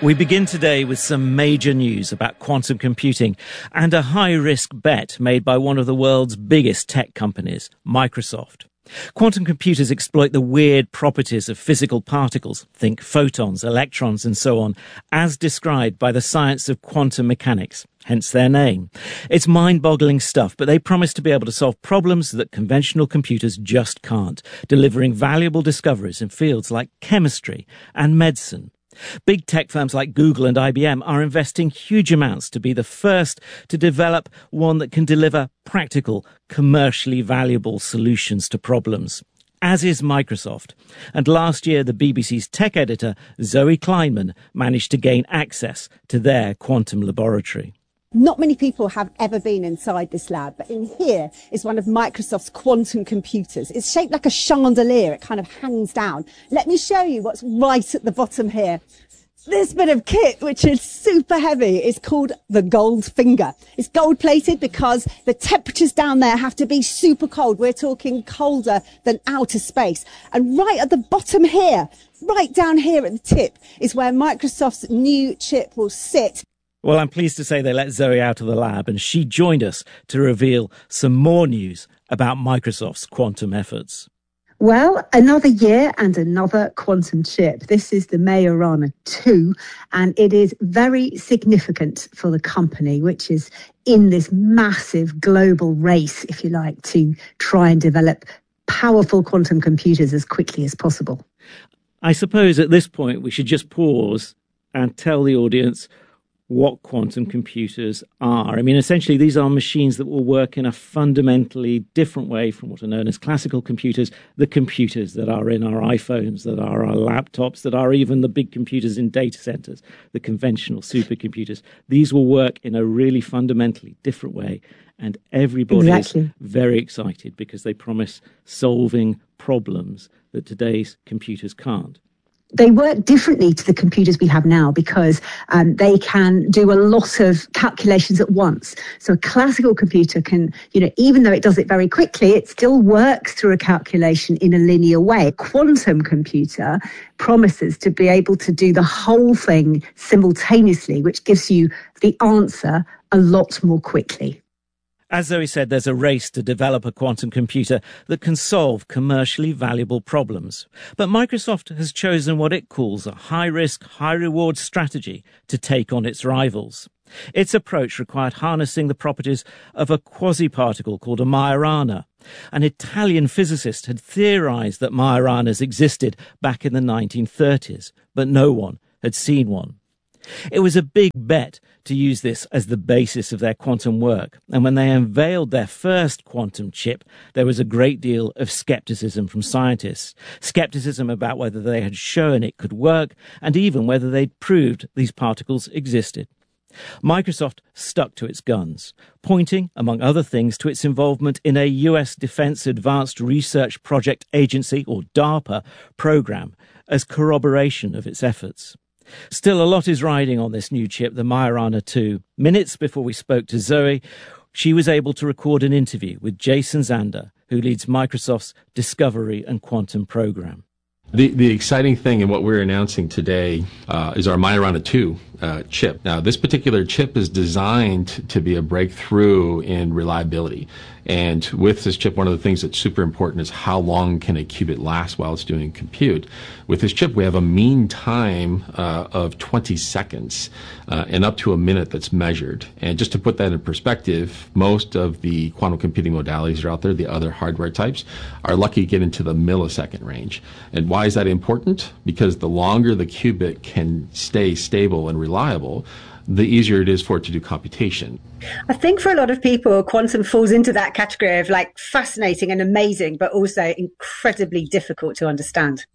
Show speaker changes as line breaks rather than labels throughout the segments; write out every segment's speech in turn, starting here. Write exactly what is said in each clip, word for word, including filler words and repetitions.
We begin today with some major news about quantum computing and a high-risk bet made by one of the world's biggest tech companies, Microsoft. Quantum computers exploit the weird properties of physical particles, think photons, electrons and so on, as described by the science of quantum mechanics, hence their name. It's mind-boggling stuff, but they promise to be able to solve problems that conventional computers just can't, delivering valuable discoveries in fields like chemistry and medicine. Big tech firms like Google and I B M are investing huge amounts to be the first to develop one that can deliver practical, commercially valuable solutions to problems, as is Microsoft. And last year, the B B C's tech editor, Zoe Kleinman, managed to gain access to their quantum laboratory.
Not many people have ever been inside this lab, but in here is one of Microsoft's quantum computers. It's shaped like a chandelier. It kind of hangs down. Let me show you what's right at the bottom here. This bit of kit, which is super heavy, is called the gold finger. It's gold plated because the temperatures down there have to be super cold. We're talking colder than outer space. And right at the bottom here, right down here at the tip, is where Microsoft's new chip will sit.
Well, I'm pleased to say they let Zoe out of the lab, and she joined us to reveal some more news about Microsoft's quantum efforts.
Well, another year and another quantum chip. This is the Majorana two, and it is very significant for the company, which is in this massive global race, if you like, to try and develop powerful quantum computers as quickly as possible.
I suppose at this point we should just pause and tell the audience what quantum computers are. I mean, essentially, these are machines that will work in a fundamentally different way from what are known as classical computers, the computers that are in our iPhones, that are our laptops, that are even the big computers in data centers, the conventional supercomputers. These will work in a really fundamentally different way, and everybody exactly. is very excited because they promise solving problems that today's computers can't.
They work differently to the computers we have now because um, they can do a lot of calculations at once. So a classical computer can, you know, even though it does it very quickly, it still works through a calculation in a linear way. A quantum computer promises to be able to do the whole thing simultaneously, which gives you the answer a lot more quickly.
As Zoe said, there's a race to develop a quantum computer that can solve commercially valuable problems. But Microsoft has chosen what it calls a high-risk, high-reward strategy to take on its rivals. Its approach required harnessing the properties of a quasi-particle called a Majorana. An Italian physicist had theorized that Majoranas existed back in the nineteen thirties, but no one had seen one. It was a big bet to use this as the basis of their quantum work, and when they unveiled their first quantum chip, there was a great deal of skepticism from scientists. Skepticism about whether they had shown it could work, and even whether they'd proved these particles existed. Microsoft stuck to its guns, pointing, among other things, to its involvement in a U S Defense Advanced Research Project Agency, or DARPA, program as corroboration of its efforts. Still, a lot is riding on this new chip, the Majorana two. Minutes before we spoke to Zoe, she was able to record an interview with Jason Zander, who leads Microsoft's Discovery and Quantum program.
The, the exciting thing in what we're announcing today uh, is our Majorana two uh, chip. Now, this particular chip is designed to be a breakthrough in reliability. And with this chip, one of the things that's super important is how long can a qubit last while it's doing compute. With this chip, we have a mean time uh, of twenty seconds uh, and up to a minute that's measured. And just to put that in perspective, most of the quantum computing modalities that are out there, the other hardware types, are lucky to get into the millisecond range. And why is that important? Because the longer the qubit can stay stable and reliable, the easier it is for it to do computation.
I think for a lot of people, quantum falls into that category of like fascinating and amazing, but also incredibly difficult to understand.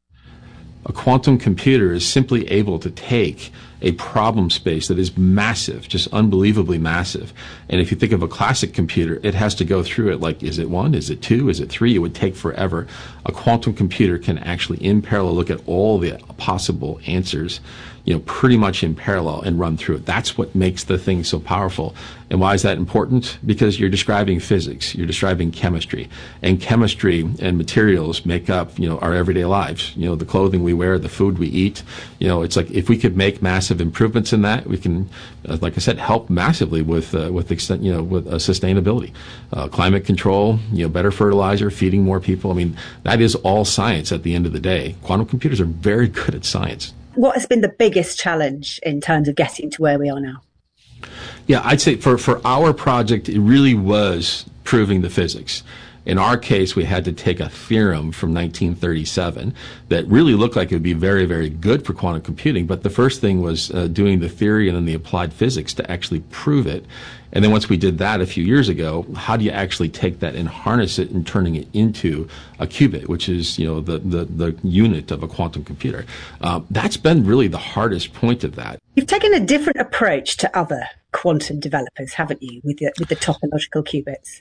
A quantum computer is simply able to take a problem space that is massive, just unbelievably massive. And if you think of a classic computer, it has to go through it like, is it one? Is it two? Is it three? It would take forever. A quantum computer can actually, in parallel, look at all the possible answers, you know, pretty much in parallel and run through it. That's what makes the thing so powerful. And why is that important? Because you're describing physics, you're describing chemistry, and chemistry and materials make up, you know, our everyday lives. You know, the clothing we wear, the food we eat. You know, it's like if we could make massive massive improvements in that. We can, uh, like I said, help massively with uh, with extent, you know, with uh, sustainability, uh, climate control, you know, better fertilizer, feeding more people. I mean, that is all science at the end of the day. Quantum computers are very good at science.
What has been the biggest challenge in terms of getting to where we are now?
Yeah, I'd say for, for our project, it really was proving the physics. In our case, we had to take a theorem from nineteen thirty-seven that really looked like it would be very, very good for quantum computing. But the first thing was uh, doing the theory and then the applied physics to actually prove it. And then once we did that a few years ago, how do you actually take that and harness it and turning it into a qubit, which is, you know, the, the, the unit of a quantum computer? Uh, that's been really the hardest point of that.
You've taken a different approach to other quantum developers, haven't you, with the, with the topological qubits?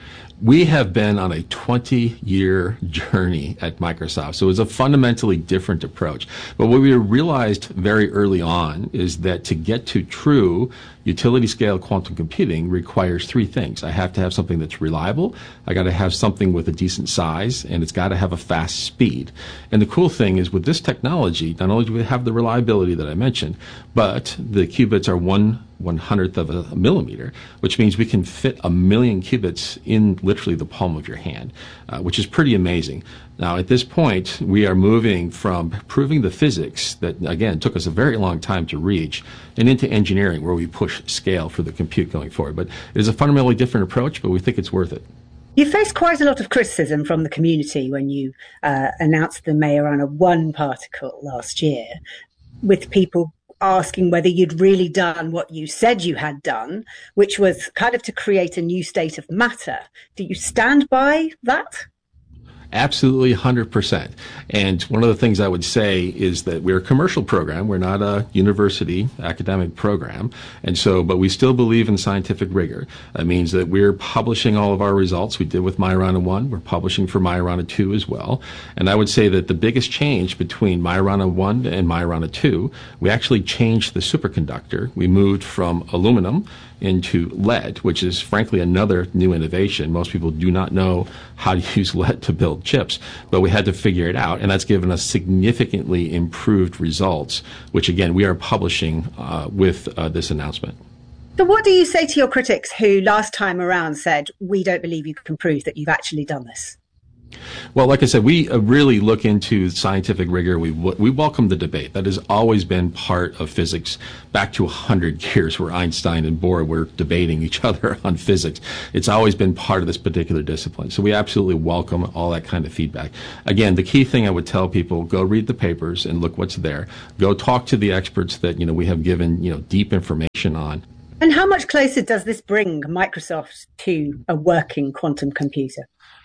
We have been on a twenty-year journey at Microsoft, so it was a fundamentally different approach. But what we realized very early on is that to get to true utility-scale quantum computing requires three things. I have to have something that's reliable, I got to have something with a decent size, and it's got to have a fast speed. And the cool thing is with this technology, not only do we have the reliability that I mentioned, but the qubits are one one hundredth of a millimeter, which means we can fit a million qubits in literally the palm of your hand, uh, which is pretty amazing. Now, at this point, we are moving from proving the physics that, again, took us a very long time to reach, and into engineering, where we push scale for the compute going forward. But it is a fundamentally different approach, but we think it's worth it.
You faced quite a lot of criticism from the community when you uh, announced the Majorana one particle last year, with people asking whether you'd really done what you said you had done, which was kind of to create a new state of matter. Do you stand by that?
Absolutely, one hundred percent. And one of the things I would say is that we're a commercial program. We're not a university academic program. And so, but we still believe in scientific rigor. That means that we're publishing all of our results. We did with Majorana one. We're publishing for Majorana two as well. And I would say that the biggest change between Majorana one and Majorana two, we actually changed the superconductor. We moved from aluminum into lead, which is frankly another new innovation. Most people do not know how to use lead to build chips, but we had to figure it out, and that's given us significantly improved results, which again we are publishing uh, with uh, this announcement.
So what do you say to your critics who last time around said, we don't believe you can prove that you've actually done this?
Well, like I said, we really look into scientific rigor. We we welcome the debate. That has always been part of physics back to one hundred years, where Einstein and Bohr were debating each other on physics. It's always been part of this particular discipline. So we absolutely welcome all that kind of feedback. Again, the key thing I would tell people, go read the papers and look what's there. Go talk to the experts that, you know, we have given, you know, deep information on.
And how much closer does this bring Microsoft to a working quantum computer?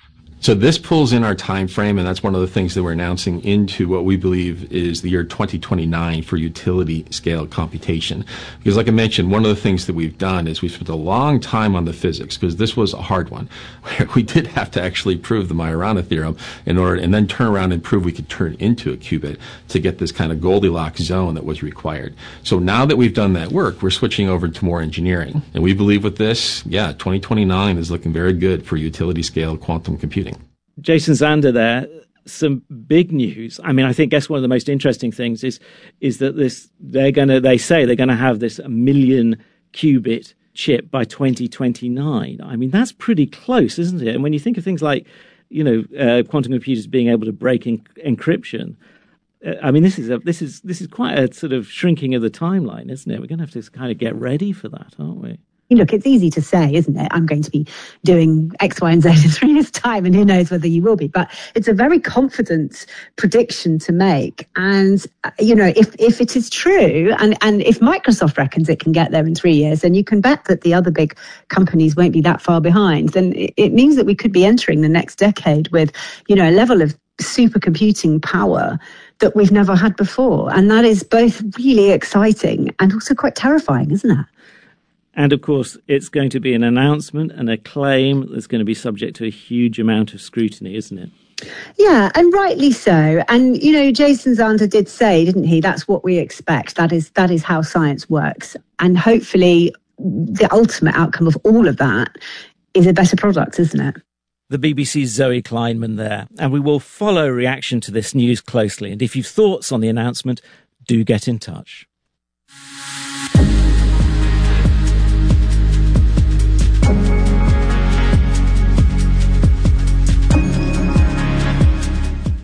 So this pulls in our time frame, and that's one of the things that we're announcing into what we believe is the year twenty twenty-nine for utility scale computation. Because like I mentioned, one of the things that we've done is we've spent a long time on the physics, because this was a hard one. We did have to actually prove the Majorana theorem in order, and then turn around and prove we could turn into a qubit to get this kind of Goldilocks zone that was required. So now that we've done that work, we're switching over to more engineering. And we believe with this, yeah, twenty twenty-nine is looking very good for utility scale quantum computing.
Jason Zander there, some big news. I mean, I think guess one of the most interesting things is is that this they're gonna they say they're gonna have this million qubit chip by twenty twenty-nine. I mean, that's pretty close, isn't it? And when you think of things like, you know, uh, quantum computers being able to break en- encryption, uh, I mean, this is a this is this is quite a sort of shrinking of the timeline, isn't it? We're going to have to kind of get ready for that, aren't we?
Look, it's easy to say, isn't it? I'm going to be doing X, Y, and Z in three years' time, and who knows whether you will be. But it's a very confident prediction to make. And, uh, you know, if, if it is true, and, and if Microsoft reckons it can get there in three years, then you can bet that the other big companies won't be that far behind. Then it, it means that we could be entering the next decade with, you know, a level of supercomputing power that we've never had before. And that is both really exciting and also quite terrifying, isn't it?
And, of course, it's going to be an announcement and a claim that's going to be subject to a huge amount of scrutiny, isn't it?
Yeah, and rightly so. And, you know, Jason Zander did say, didn't he, that's what we expect. That is that is how science works. And hopefully the ultimate outcome of all of that is a better product, isn't it?
The B B C's Zoe Kleinman there. And we will follow reaction to this news closely. And if you've thoughts on the announcement, do get in touch.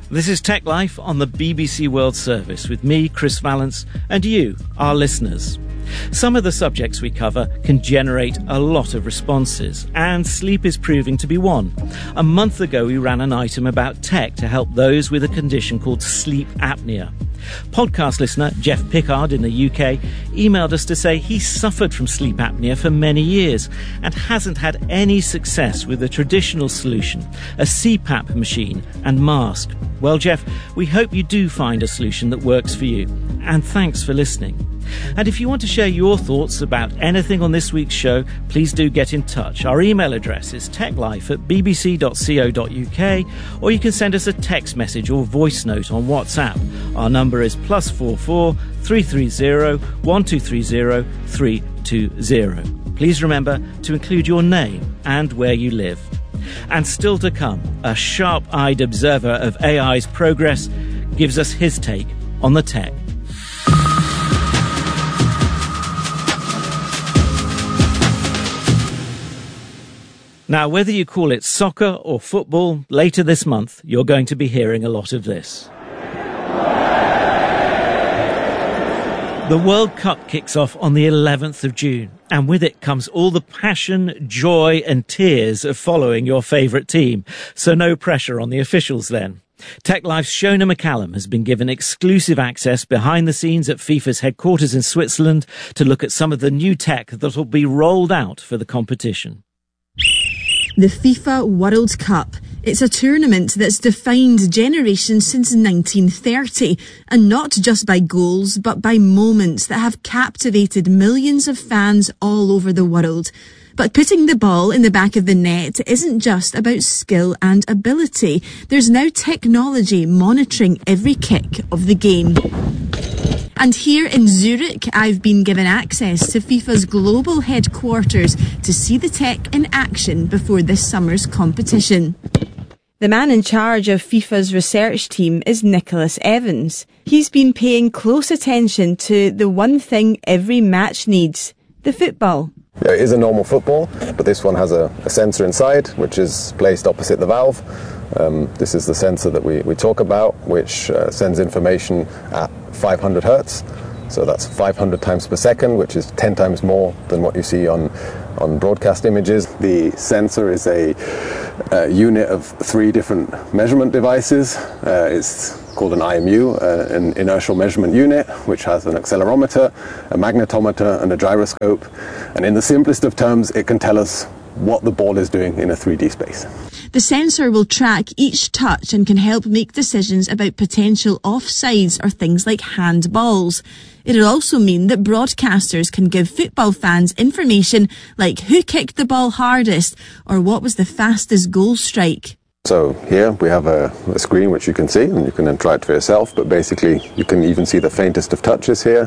This is Tech Life on the B B C World Service with me, Chris Vallance, and you, our listeners. Some of the subjects we cover can generate a lot of responses, and sleep is proving to be one. A month ago, we ran an item about tech to help those with a condition called sleep apnea. Podcast listener Jeff Pickard in the U K emailed us to say he suffered from sleep apnea for many years and hasn't had any success with the traditional solution, a C PAP machine and mask. Well, Jeff, we hope you do find a solution that works for you. And thanks for listening. And if you want to share your thoughts about anything on this week's show, please do get in touch. Our email address is techlife at b b c dot co dot u k, or you can send us a text message or voice note on WhatsApp. Our number is plus four four three three zero one two three zero three two zero. Please remember to include your name and where you live. And still to come, a sharp-eyed observer of A I's progress gives us his take on the tech. Now, whether you call it soccer or football, later this month, you're going to be hearing a lot of this. The World Cup kicks off on the eleventh of June, and with it comes all the passion, joy and tears of following your favourite team. So no pressure on the officials then. Tech Life's Shona McCallum has been given exclusive access behind the scenes at FIFA's headquarters in Switzerland to look at some of the new tech that will be rolled out for the competition.
The FIFA World Cup. It's a tournament that's defined generations since nineteen thirty, and not just by goals, but by moments that have captivated millions of fans all over the world. But putting the ball in the back of the net isn't just about skill and ability. There's now technology monitoring every kick of the game. And here in Zurich, I've been given access to FIFA's global headquarters to see the tech in action before this summer's competition. The man in charge of FIFA's research team is Nicholas Evans. He's been paying close attention to the one thing every match needs, the football.
Yeah, it is a normal football, but this one has a, a sensor inside, which is placed opposite the valve. Um, this is the sensor that we, we talk about, which uh, sends information at five hundred hertz. So that's five hundred times per second, which is ten times more than what you see on, on broadcast images. The sensor is a, a unit of three different measurement devices. Uh, it's called an I M U, uh, an inertial measurement unit, which has an accelerometer, a magnetometer, and a gyroscope. And in the simplest of terms, it can tell us what the ball is doing in a three D space.
The sensor will track each touch and can help make decisions about potential offsides or things like handballs. It'll also mean that broadcasters can give football fans information like who kicked the ball hardest or what was the fastest goal strike.
So here we have a, a screen which you can see, and you can then try it for yourself, but basically you can even see the faintest of touches here.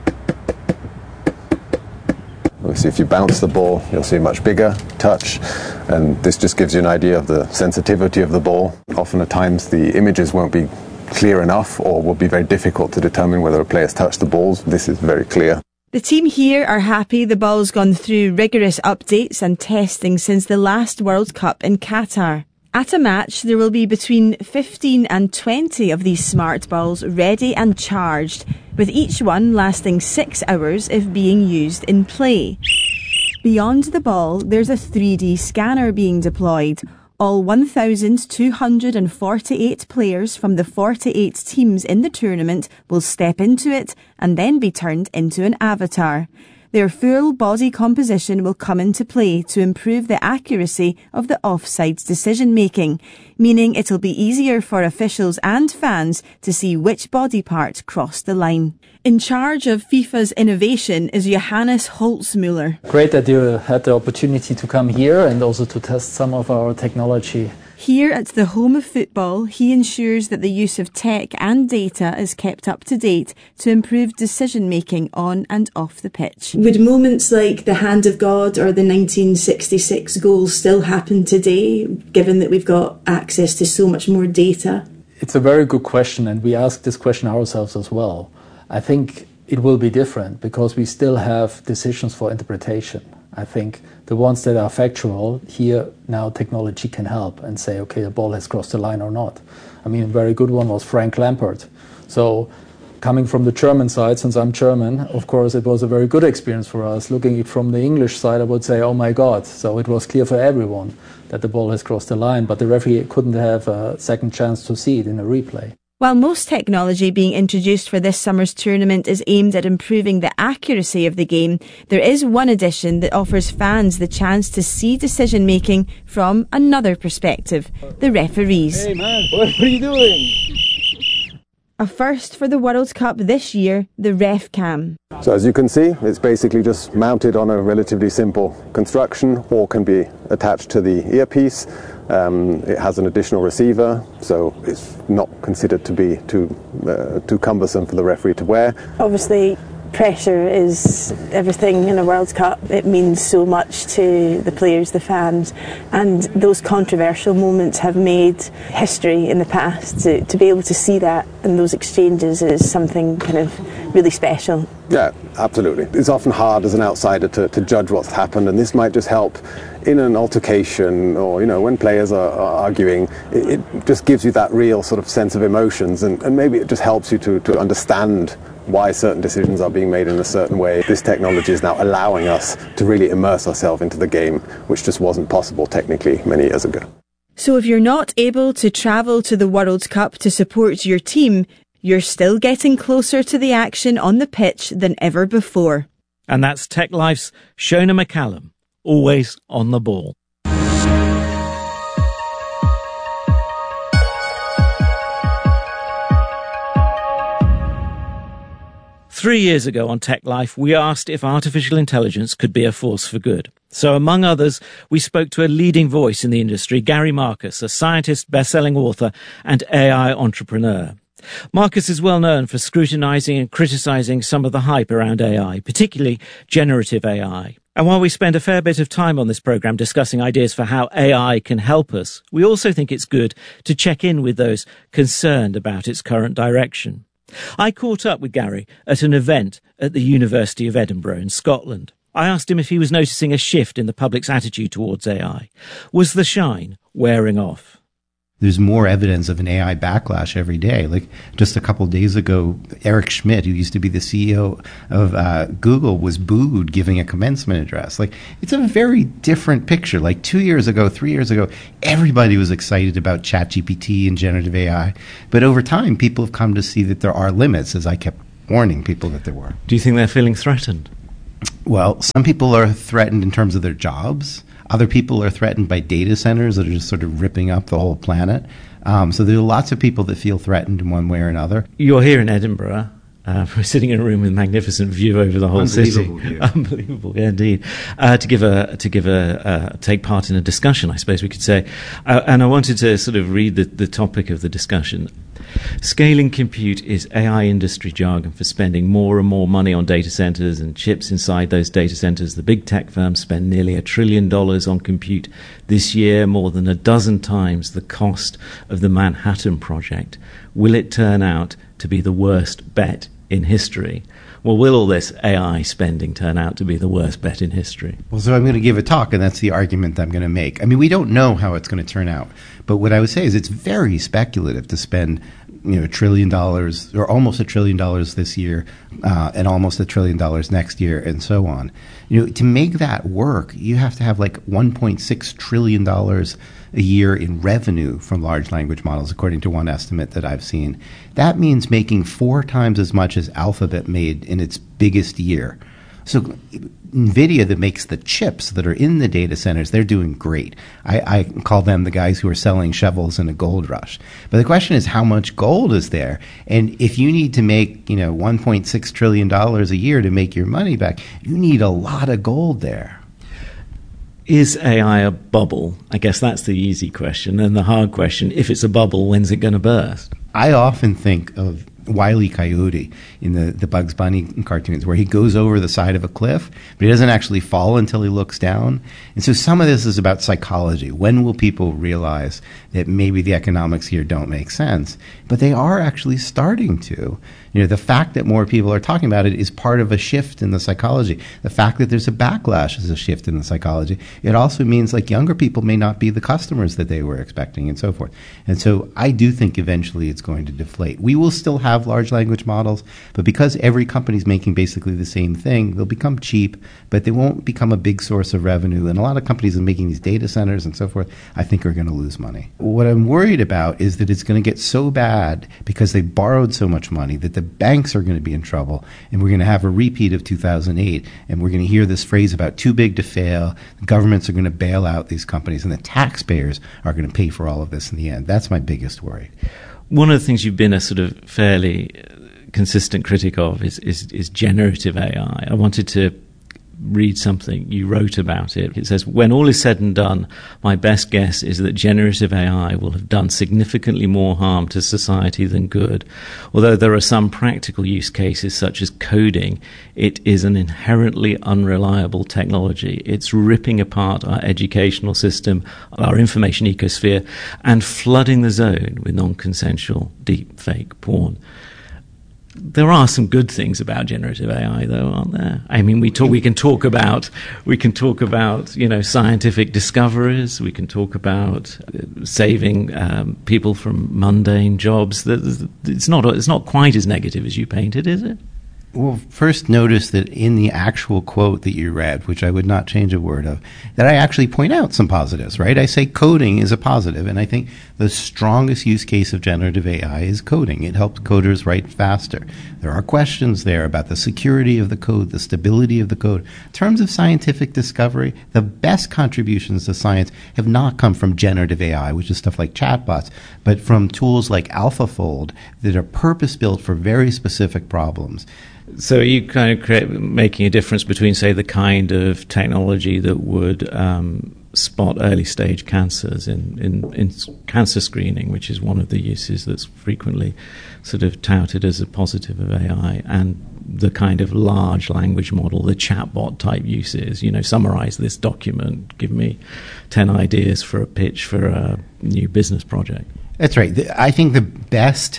Obviously, if you bounce the ball, you'll see a much bigger touch, and this just gives you an idea of the sensitivity of the ball. Often at times the images won't be clear enough or will be very difficult to determine whether a player's touched the balls. This is very clear.
The team here are happy the ball's gone through rigorous updates and testing since the last World Cup in Qatar. At a match, there will be between fifteen and twenty of these smart balls ready and charged, with each one lasting six hours if being used in play. Beyond the ball, there's a three D scanner being deployed. All one thousand two hundred forty-eight players from the forty-eight teams in the tournament will step into it and then be turned into an avatar. Their full body composition will come into play to improve the accuracy of the offsides decision-making, meaning it'll be easier for officials and fans to see which body part crossed the line. In charge of FIFA's innovation is Johannes Holzmüller.
Great that you had the opportunity to come here and also to test some of our technology.
Here at the home of football, he ensures that the use of tech and data is kept up to date to improve decision-making on and off the pitch. Would moments like the Hand of God or the nineteen sixty-six goal still happen today, given that we've got access to so much more data?
It's a very good question, and we ask this question ourselves as well. I think it will be different because we still have decisions for interpretation. I think the ones that are factual, here now technology can help and say, okay, the ball has crossed the line or not. I mean, a very good one was Frank Lampard. So coming from the German side, since I'm German, of course, it was a very good experience for us. Looking at it from the English side, I would say, oh my God. So it was clear for everyone that the ball has crossed the line, but the referee couldn't have a second chance to see it in a replay.
While most technology being introduced for this summer's tournament is aimed at improving the accuracy of the game, there is one addition that offers fans the chance to see decision-making from another perspective, the referees.
Hey man, what are you doing?
A first for the World Cup this year, the RefCam.
So as you can see, it's basically just mounted on a relatively simple construction, or can be attached to the earpiece. Um, it has an additional receiver, so it's not considered to be too uh, too cumbersome for the referee to wear.
Obviously, pressure is everything in a World Cup. It means so much to the players, the fans, and those controversial moments have made history in the past. To, to be able to see that in those exchanges is something kind of really special.
Yeah, absolutely. It's often hard as an outsider to, to judge what's happened, and this might just help in an altercation, or, you know, when players are, are arguing. It, it just gives you that real sort of sense of emotions, and, and maybe it just helps you to, to understand why certain decisions are being made in a certain way. This technology is now allowing us to really immerse ourselves into the game, which just wasn't possible technically many years ago.
So if you're not able to travel to the World Cup to support your team, you're still getting closer to the action on the pitch than ever before.
And that's Tech Life's Shona McCallum, always on the ball. Three years ago on Tech Life, we asked if artificial intelligence could be a force for good. So among others, we spoke to a leading voice in the industry, Gary Marcus, a scientist, best-selling author, and A I entrepreneur. Marcus is well known for scrutinizing and criticizing some of the hype around A I, particularly generative A I. And while we spend a fair bit of time on this program discussing ideas for how A I can help us, we also think it's good to check in with those concerned about its current direction. I caught up with Gary at an event at the University of Edinburgh in Scotland. I asked him if he was noticing a shift in the public's attitude towards A I. Was the shine wearing off?
There's more evidence of an A I backlash every day. Like just a couple of days ago, Eric Schmidt, who used to be the C E O of uh, Google, was booed giving a commencement address. Like, it's a very different picture. Like two years ago, three years ago, everybody was excited about ChatGPT and generative A I. But over time, people have come to see that there are limits, as I kept warning people that there were.
Do you think they're feeling threatened?
Well, some people are threatened in terms of their jobs. Other people are threatened by data centers that are just sort of ripping up the whole planet. Um, so there are lots of people that feel threatened in one way or another.
You're here in Edinburgh. Uh, we're sitting in a room with a magnificent view over the whole
Unbelievable
city.
View.
Unbelievable, yeah, indeed. Uh, to give a to give a uh, take part in a discussion, I suppose we could say. Uh, and I wanted to sort of read the, the topic of the discussion. Scaling compute is A I industry jargon for spending more and more money on data centers and chips inside those data centers. The big tech firms spend nearly a trillion dollars on compute this year, more than a dozen times the cost of the Manhattan Project. Will it turn out to be the worst bet in history? Well, will all this A I spending turn out to be the worst bet in history?
Well, so I'm going to give a talk, and that's the argument I'm going to make. I mean, we don't know how it's going to turn out. But what I would say is it's very speculative to spend, you know, a trillion dollars or almost a trillion dollars this year uh, and almost a trillion dollars next year and so on. You know, to make that work, you have to have like one point six trillion dollars a year in revenue from large language models, according to one estimate that I've seen. That means making four times as much as Alphabet made in its biggest year. So NVIDIA, that makes the chips that are in the data centers, they're doing great. I, I call them the guys who are selling shovels in a gold rush. But the question is, how much gold is there? And if you need to make, you know, one point six trillion dollars a year to make your money back, you need a lot of gold there.
Is A I a bubble? I guess that's the easy question. And the hard question, if it's a bubble, when's it going to burst?
I often think of Wile E. Coyote in the, the Bugs Bunny cartoons, where he goes over the side of a cliff, but he doesn't actually fall until he looks down. And so some of this is about psychology. When will people realize that maybe the economics here don't make sense? But they are actually starting to. You know, the fact that more people are talking about it is part of a shift in the psychology. The fact that there's a backlash is a shift in the psychology. It also means like younger people may not be the customers that they were expecting and so forth. And so I do think eventually it's going to deflate. We will still have large language models, but because every company's making basically the same thing, they'll become cheap, but they won't become a big source of revenue. And a lot of companies are making these data centers and so forth, I think are going to lose money. What I'm worried about is that it's going to get so bad because they borrowed so much money that the banks are going to be in trouble, and we're going to have a repeat of two thousand eight, and we're going to hear this phrase about too big to fail. The governments are going to bail out these companies, and the taxpayers are going to pay for all of this in the end. That's my biggest worry.
One of the things you've been a sort of fairly consistent critic of is, is, is generative A I. I wanted to read something you wrote about it. It says, when all is said and done, my best guess is that generative A I will have done significantly more harm to society than good. Although there are some practical use cases such as coding, it is an inherently unreliable technology. It's ripping apart our educational system, our information ecosphere, and flooding the zone with non-consensual deep fake porn. There are some good things about generative A I, though, aren't there? I mean, we talk, we can talk about, we can talk about, you know, scientific discoveries. We can talk about saving um, people from mundane jobs. It's not, it's not quite as negative as you painted, is it?
Well, first notice that in the actual quote that you read, which I would not change a word of, that I actually point out some positives, right? I say coding is a positive, and I think the strongest use case of generative A I is coding. It helps coders write faster. There are questions there about the security of the code, the stability of the code. In terms of scientific discovery, the best contributions to science have not come from generative A I, which is stuff like chatbots, but from tools like AlphaFold that are purpose-built for very specific problems.
So are you kind of create, making a difference between, say, the kind of technology that would um, spot early-stage cancers in, in, in cancer screening, which is one of the uses that's frequently sort of touted as a positive of A I, and the kind of large language model, the chatbot type uses, you know, summarize this document, give me ten ideas for a pitch for a new business project?
That's right. I think the best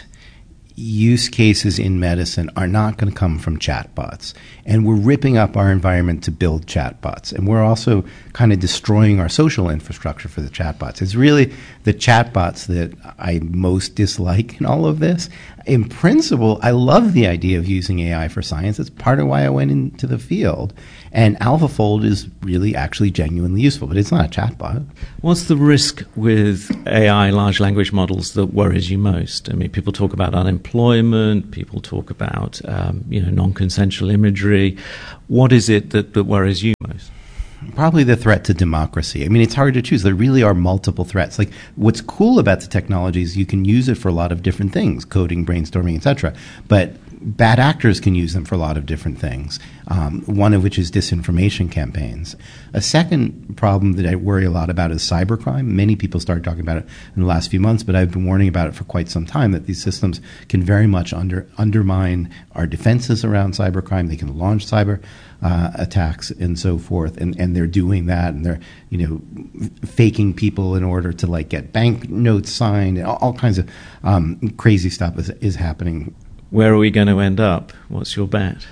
use cases in medicine are not going to come from chatbots. And we're ripping up our environment to build chatbots. And we're also kind of destroying our social infrastructure for the chatbots. It's really the chatbots that I most dislike in all of this. In principle, I love the idea of using A I for science. That's part of why I went into the field. And AlphaFold is really actually genuinely useful, but it's not a chatbot.
What's the risk with A I, large language models, that worries you most? I mean, people talk about unemployment, people talk about um, you know, non-consensual imagery. What is it that, that worries you most?
Probably the threat to democracy. I mean, it's hard to choose. There really are multiple threats. Like, what's cool about the technology is you can use it for a lot of different things, coding, brainstorming, et cetera. But bad actors can use them for a lot of different things, um, one of which is disinformation campaigns. A second problem that I worry a lot about is cybercrime. Many people started talking about it in the last few months, but I've been warning about it for quite some time, that these systems can very much under, undermine our defenses around cybercrime. They can launch cyber uh, attacks and so forth, and, and they're doing that, and they're, you know, faking people in order to, like, get bank notes signed, and all, all kinds of um, crazy stuff is, is happening.
Where are we going to end up? What's your bet?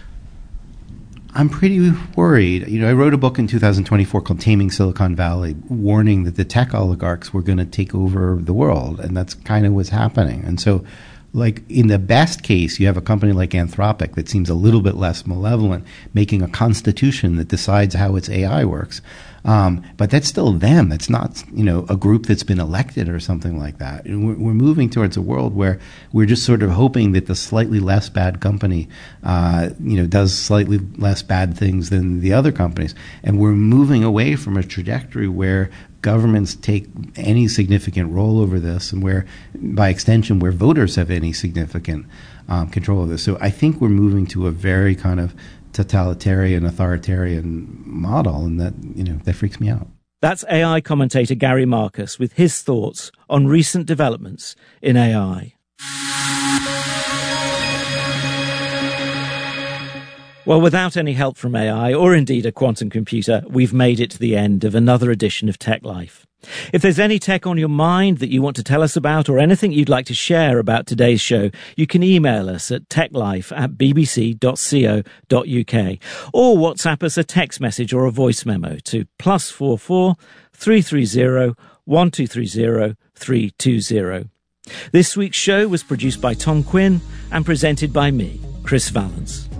I'm pretty worried. You know, I wrote a book in two thousand twenty-four called Taming Silicon Valley, warning that the tech oligarchs were going to take over the world, and that's kind of what's happening. And so, like, in the best case, you have a company like Anthropic that seems a little bit less malevolent, making a constitution that decides how its A I works. Um, but that's still them. It's not, you know, a group that's been elected or something like that. And we're, we're moving towards a world where we're just sort of hoping that the slightly less bad company, uh, you know, does slightly less bad things than the other companies. And we're moving away from a trajectory where governments take any significant role over this, and where, by extension, where voters have any significant um, control of this. So I think we're moving to a very kind of totalitarian, authoritarian model, and that, you know, that freaks me out.
That's A I commentator Gary Marcus with his thoughts on recent developments in A I. Well, without any help from A I, or indeed a quantum computer, we've made it to the end of another edition of Tech Life. If there's any tech on your mind that you want to tell us about, or anything you'd like to share about today's show, you can email us at techlife at bbc dot co dot uk, or WhatsApp us a text message or a voice memo to plus four four three three zero one two three zero three two zero. This week's show was produced by Tom Quinn and presented by me, Chris Vallance.